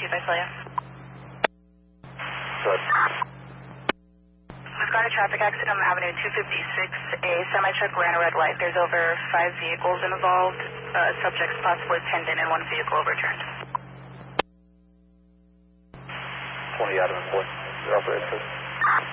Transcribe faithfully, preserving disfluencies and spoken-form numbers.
two five Celia. Good. We've got a traffic accident on Avenue two fifty-six. A semi-truck ran a red light. There's over five vehicles involved. Uh, subjects possibly pinned in and one vehicle overturned. twenty Adam and Boy. You're operator.